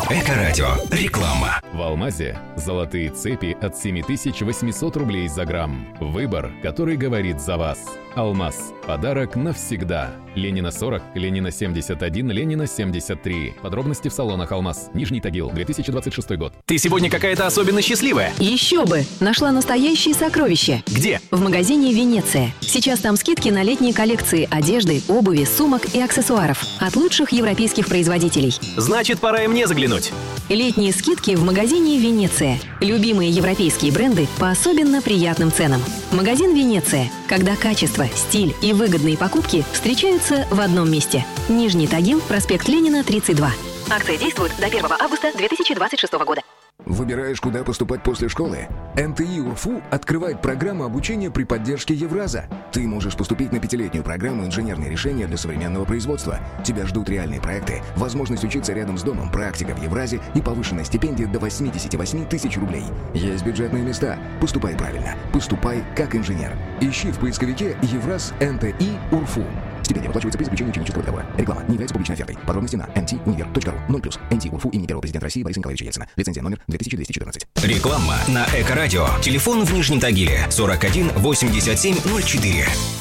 Эко-радио. Реклама. В Алмазе золотые цепи от 7800 рублей за грамм. Выбор, который говорит за вас. Алмаз. Подарок навсегда. Ленина 40, Ленина 71, Ленина 73. Подробности в салонах Алмаз. Нижний Тагил, 2026 год. Ты сегодня какая-то особенно счастливая. Еще бы! Нашла настоящие сокровища. Где? В магазине «Венеция». Сейчас там скидки на летние коллекции одежды, обуви, сумок и аксессуаров от лучших европейских производителей. Значит, пора и мне заглянуть. Летние скидки в магазине «Венеция». Любимые европейские бренды по особенно приятным ценам. Магазин «Венеция». Когда качество, стиль и выгодные покупки встречаются в одном месте. Нижний Тагил, проспект Ленина, 32. Акция действует до 1 августа 2026 года. Выбираешь, куда поступать после школы? НТИ УРФУ открывает программу обучения при поддержке Евраза. Ты можешь поступить на 5-летнюю программу «Инженерные решения для современного производства». Тебя ждут реальные проекты, возможность учиться рядом с домом, практика в Евразе и повышенная стипендия до 88 тысяч рублей. Есть бюджетные места. Поступай правильно. Поступай как инженер. Ищи в поисковике «Евраз НТИ УРФУ». Стипендия выплачивается при заключении ученического договора. Реклама не является публичной офертой. Подробности на ntuniver.ru. 0+. НТИ УРФУ имени первого президента России Бориса Николаевича Ельцина. Лицензия номер 2214. Реклама на Эко-радио. Телефон в Нижнем Тагиле 41 87 04.